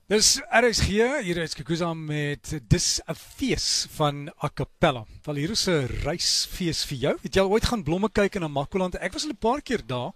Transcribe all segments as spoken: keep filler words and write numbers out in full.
Dis R S G, hier is Kikuza met Dis 'n fees van A Cappella. Wel hier is 'n reisfees vir jou. Het jy al ooit gaan blomme kyk in Namakwaland? Ek was al 'n paar keer daar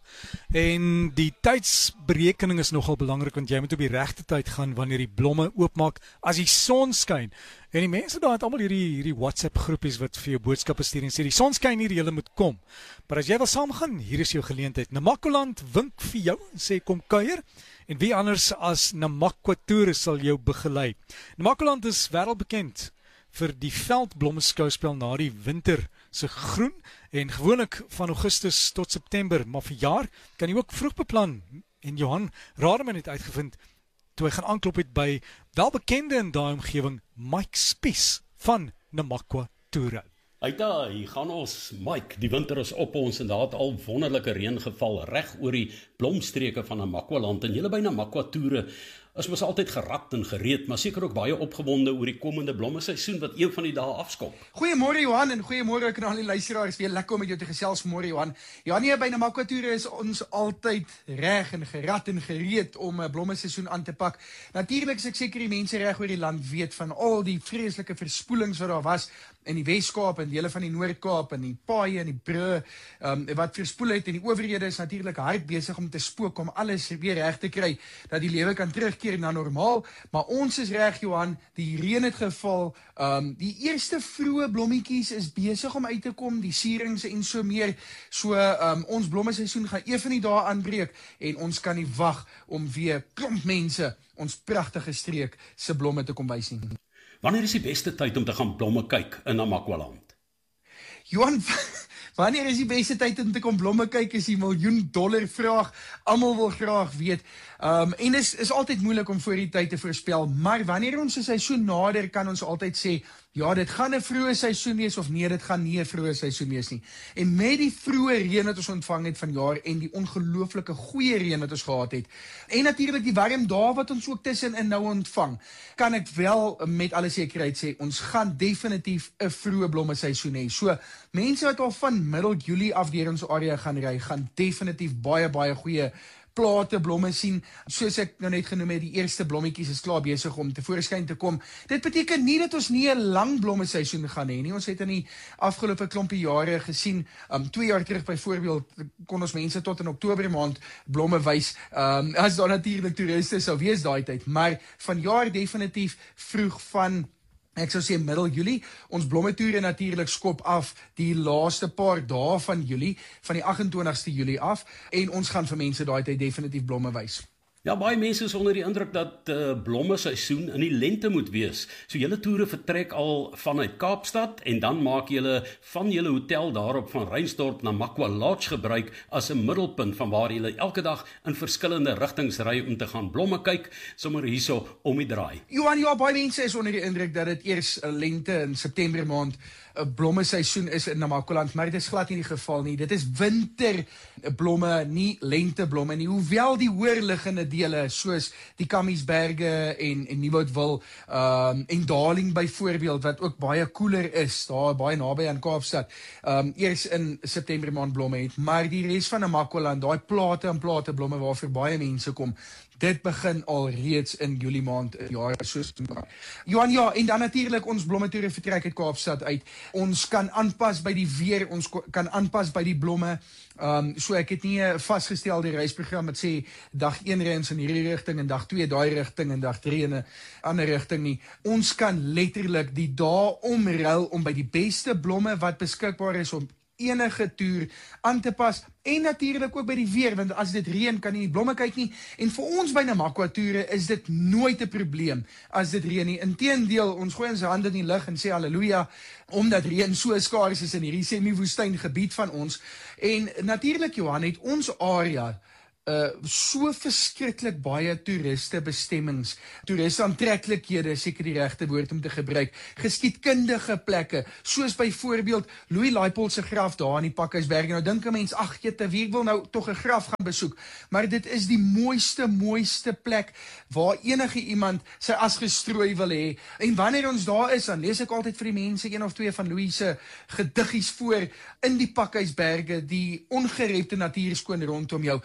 en die tydsberekening is nogal belangrik want jy moet op die regte tyd gaan wanneer die blomme oopmaak as die son skyn. En die mense daar het almal hierdie hierdie WhatsApp groepies wat vir jou boodskappe stuur en sê die son skyn hier, jy moet kom. Maar as jy wil saamgaan, hier is jou geleentheid. Namakwaland wink vir jou en sê kom kuier. En wie anders as Namakwa Toere sal jou begelei. Namakwaland is wêreldbekend vir die veldblomme skouspel na die winter se groen en gewoonlik van Augustus tot September, maar vir jaar kan jy ook vroeg beplan. En Johan Rademan het uitgevind toe hy gaan aanklop het by welbekende in daai omgewing Mike Spies van Namakwa Toere. Uita, hier gaan ons, Mike, die winter is op ons en daar het al wonderlike reën geval reg oor die blomstreke van Namakwaland en julle by Namakwa Toere is mos altyd gerad en gereed, maar seker ook baie opgewonde oor die komende blommeseisoen wat een van die dae afskop. Goeiemôre Johan en goeiemôre ook aan al die luisteraars. Weer lekker om met jou te gesels môre Johan. Ja nee, by Namakwa Toere is ons altyd reg en gerad en gereed om 'n blommeseisoen aan te pak. Natuurlik is ek seker die mense reg oor die land weet van al die vreeslike verspoelings wat daar was in die Wes-Kaap en dele van die Noord-Kaap en die paaie en die brûe um, wat verspoel het en die owerhede is natuurlik hard besig om te spook om alles weer reg te kry dat die lewe kan terugkeer na normaal, maar ons is reg Johan, die reën het geval, um, die eerste vroeë blommetjies is besig om uit te kom, die sierings en so meer, so um, ons blommeseisoen gaan een van die dae aanbreek en ons kan nie wag om weer klomp mense ons pragtige streek se blomme te kom wys nie. Wanneer is die beste tyd om te gaan blomme kyk in Namakwaland? Johan, wanneer is die beste tyd om te kom blomme kyk is die miljoen dollar vraag. Almal wil graag weet. Um, en is is altyd moeilik om voor die tyd te voorspel, maar wanneer ons 'n seisoen nader kan ons altyd sê, ja, dit gaan 'n vroeë seisoen wees of nee, dit gaan nie 'n vroeë seisoen wees nie. En met die vroeë reën wat ons ontvang het vanjaar en die ongelooflike goeie reën wat ons gehad het, en natuurlik die warm dae wat ons ook tussenin nou ontvang, kan ek wel met alle sekerheid sê, ons gaan definitief 'n vroeë blomme seisoen hê. So, mense wat al van middel Julie af deur ons area gaan ry, gaan definitief baie baie goeie plate blomme sien. Soos ek nou net genoem het, die eerste blommetjies is klaar besig om te voorskyn te kom. Dit beteken nie dat ons nie 'n lang blomme seisoen gaan hê nie. Ons het in die afgelope klompie jare gesien, um twee jaar terug byvoorbeeld kon ons mense tot in Oktober maand blomme wys. Um as daar natuurlik toeriste sou wees daai tyd, maar vanjaar definitief vroeg van ek sou sê middel Julie, ons blommetoere natuurlik skop af die laaste paar dae van Julie, van die agt en twintigste Julie af, en ons gaan vir mense daai tyd definitief blomme wys. Ja, baie mense is onder die indruk dat uh, blommeseisoen in die lente moet wees. So julle toere vertrek al vanuit Kaapstad en dan maak julle van julle hotel daarop van Reinsdorp na Namakwa Lodge gebruik as 'n middelpunt van waar julle elke dag in verskillende rigtings ry om te gaan blomme kyk, sommer hierso om die draai. Johan, ja, baie mense is onder die indruk dat dit eers 'n lente in September maand 'n blommeseisoen is in Namakwaland, maar dit is glad nie die geval nie. Dit is winter blomme, nie lenteblomme nie. Hoewel die hoërliggende dele soos die Kamiesberge en en Nieuwoudtville um, en Darling byvoorbeeld wat ook baie koeler is, daar baie naby aan Kaapstad, um, eers in September maand blomme het, maar die res van Namakwaland, daai plate en plate blomme waarvoor baie mense kom, dit begin al reeds in Julie maand in jare soos Johan, ja, en dan natuurlik ons blommetoere vertrek uit Kaapstad uit. Ons kan aanpas by die weer, ons kan aanpas by die blomme. Um, so ek het nie 'n vasgestelde reisprogram wat sê dag een reis in hierdie rigting en dag twee daai rigting en dag drie in 'n ander rigting nie. Ons kan letterlik die dae omruil om by die beste blomme wat beskikbaar is om enige toer aan te pas en natuurlik ook by die weer, want as dit reën kan jy nie blomme kyk nie, en vir ons by Namakwa Toere is dit nooit 'n probleem as dit reën nie. Inteendeel, ons gooi ons hande in die lug en sê halleluja, omdat reën so skaars is in hierdie semi-woestyn gebied van ons. En natuurlik Johan, het ons area Uh, so verskriklik baie toeriste bestemmings, toeriste aantreklikhede, seker die regte woord om te gebruik, geskiedkundige plekke, soos byvoorbeeld Louis Leipold se graf daar in die Pakhuisberge. Nou dink 'n mens, ag jette, wie wil nou tog 'n graf gaan besoek? Maar dit is die mooiste, mooiste plek waar enige iemand sy as gestrooi wil hê. En wanneer ons daar is, dan lees ek altyd vir die mense een of twee van Louis se gediggies voor in die Pakhuisberge, die ongerepte natuur skoon rondom jou. Ander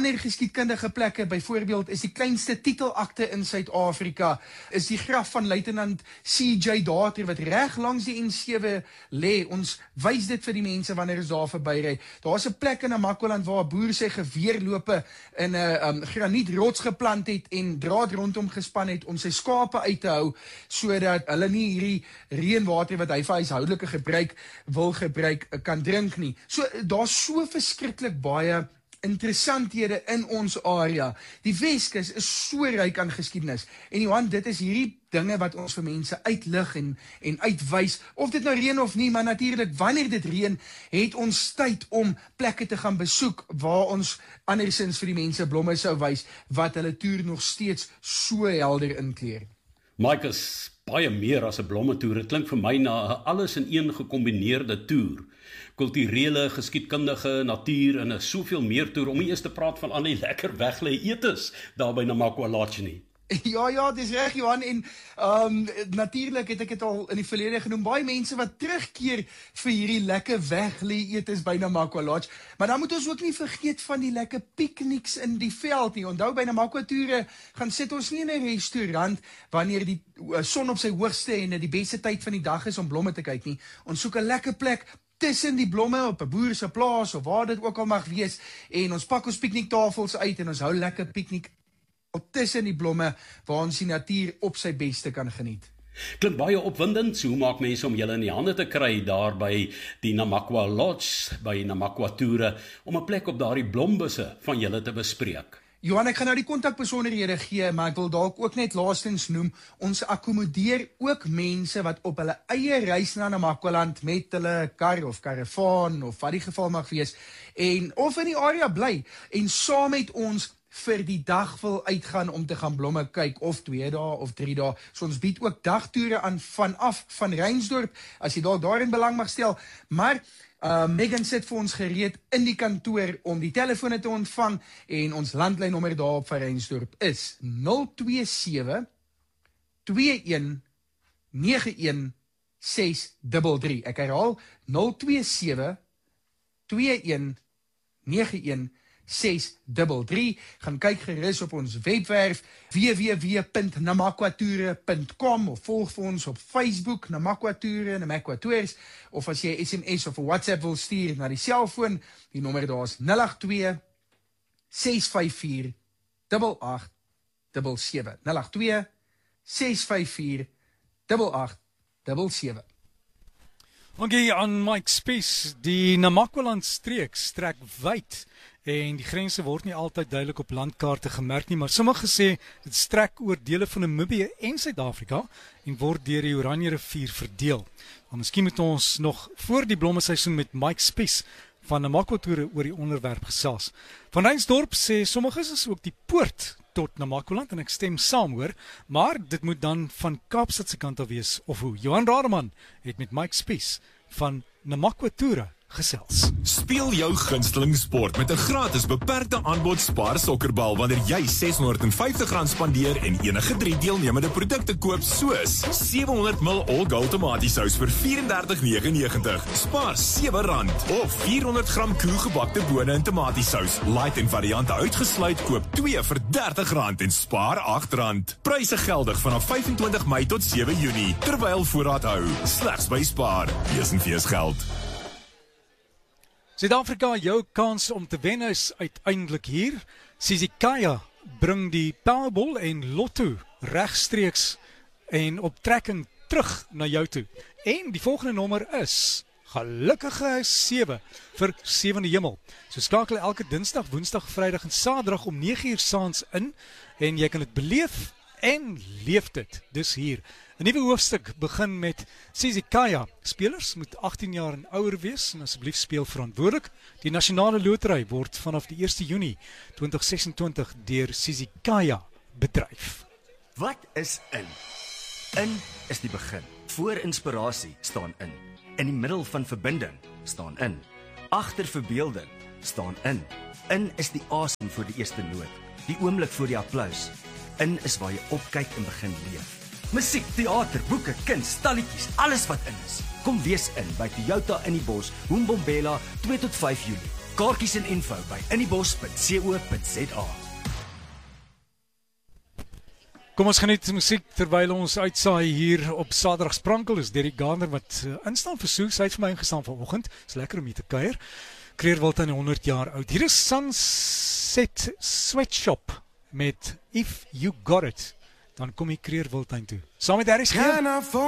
ander geskiedkundige plekke, byvoorbeeld is die kleinste titelakte in Suid-Afrika, is die graf van luitenant C J Dater, wat reg langs die N sewe lê. Ons wys dit vir die mense wanneer ons daar verbyry. Daar's 'n plek in Namakwaland waar 'n boer sy geweerlope in 'n um, granietrots geplant het en draad rondom gespan het om sy skape uit te hou, sodat hulle nie hierdie reënwater wat hy vir huishoudelike gebruik wil gebruik kan drink nie. So daar's so verskriklik baie interessanthede in ons area. Die Weskus is so ryk aan geskiedenis. En Johan, dit is hierdie dinge wat ons vir mense uitlig en, en uitwys, of dit nou reën of nie, maar natuurlik, wanneer dit reën, het ons tyd om plekke te gaan besoek, waar ons andersins vir die mense blomme sou wys, wat hulle toer nog steeds so helder inkleer. Mike, is baie meer as 'n blommetoer. Dit klink vir my na 'n alles in een gekombineerde toer. Kulturele, geskiedkundige, natuur en 'n soveel meer toer, om nie eers te praat van al die lekker weglê etes daar by Namakwa Lodge nie. Ja, ja, dis reg, Johan, en um, natuurlik het ek dit al in die verlede genoem, baie mense wat terugkeer vir hierdie lekker weglê etes by Namakwa Lodge, maar dan moet ons ook nie vergeet van die lekker pikniks in die veld nie. Onthou, by Namakwa toere gaan sit ons nie in 'n restaurant wanneer die son op sy hoogste en die beste tyd van die dag is om blomme te kyk nie. Ons soek 'n lekker plek tussen die blomme op 'n boer se plaas of waar dit ook al mag wees, en ons pak ons pikniktafels uit en ons hou lekker piknik tussen die blomme waar ons die natuur op sy beste kan geniet. Klink baie opwindend. So hoe maak mense om julle in die hande te kry daar by die Namakwa Lodge, by Namakwa toere, om 'n plek op daardie blombusse van julle te bespreek? Johan, ek gaan nou die kontakbesonderhede gee, maar ek wil dalk ook net laastens noem, ons akkommodeer ook mense wat op hulle eie reis na Namakwaland met hulle kar of karavaan of wat die geval mag wees, en of in die area bly, en saam met ons vir die dag wil uitgaan om te gaan blomme kyk, of twee dae of drie dae. So ons bied ook dagtoere aan vanaf van Reinsdorp, as jy dalk daarin belang mag stel, maar Uh, Megan sit vir ons gereed in die kantoor om die telefone te ontvang, en ons landlynnommer daar op vir Reinsdorp is nul twee sewe twee een nege een ses drie drie. Ek herhaal, nul twee sewe twee een nege een ses drie drie. Gaan kyk gerus op ons webwerf w w w punt namakwatoere punt com of volg vir ons op Facebook, Namakwa Toere, Namakwa Tours, of as jy 'n S M S of 'n WhatsApp wil stuur na die selfoon, die nommer daar is nul agt twee ses vyf vier agt agt sewe sewe. nul agt twee ses vyf vier agt agt sewe sewe. Dankie aan Mike Spies. Die Namakwaland streek strek wyd, en die grense word nie altyd duidelik op landkaarte gemerk nie, maar sommige sê dit strek oor dele van Namibië en Suid-Afrika en word deur die Oranje rivier verdeel. Maar miskien moet ons nog voor die blommeseisoen met Mike Spies van Namakwa toere oor die onderwerp gesels. Van Reinsdorp sê sommiges is ook die poort tot Namakwaland, en ek stem saam hoor, maar dit moet dan van Kaapstad se kant af wees, of hoe? Johan Rademan het met Mike Spies van Namakwa toere gesels. Speel jou gunsteling sport met 'n gratis beperkte aanbod Spar sokkerbal wanneer jy ses honderd en vyftig rand spandeer en enige drie deelnemende produkte koop, soos sewe honderd mililiter All Gold tomatiesous vir vyf drie nege nege negentig, Spar sewe rand, of vier honderd gram koegebakte bone en tomatiesous, light en variante uitgesluit, koop twee vir dertig rand en spaar agt rand. Pryse geldig vanaf vyf en twintig Mei tot sewe Junie, terwyl voorraad hou, slegs by Spar. Wees en fees geld. Suid-Afrika, jou kans om te wen is uiteindelik hier. Sizikaya bring die Powerball en Lotto regstreeks en op trekking terug na jou toe. En die volgende nommer is gelukkige sewe vir sewende hemel. So skakel elke Dinsdag, Woensdag, Vrydag en Saterdag om nege uur saans in, en jy kan dit beleef en leef dit. Dis hier. 'n Nuwe hoofstuk begin met Sizikaya. Spelers moet agttien jaar en ouer wees en asseblief speel verantwoordelik. Die nasionale lotery word vanaf die eerste Junie twintig ses en twintig deur Sizikaya bedryf. Wat is in? In is die begin. Voor inspirasie staan in. In die middel van verbinding staan in. Agter verbeelding staan in. In is die asem voor die eerste noot. Die oomblik voor die applous. In is waar jy opkyk en begin leef. Musiek, theater, boeke, kuns, stalletjies, alles wat in is. Kom wees in by Toyota in die Bos, Hoembombela, twee tot vyf Julie. Kaartjies en info by inniebos punt co punt za. Kom ons geniet musiek terwyl ons uitsaai hier op Saterdag Sprankel. Dis Derek Garner wat uh, instaan vir Soek. Sy het vir my ingestaan vanoggend. Dis lekker om hier te kuier. Creerwiltuin honderd jaar oud. Hier is Sunset Sweatshop met If You Got It. Dan kom jy Creerwiltuin toe. Saam met Harris G.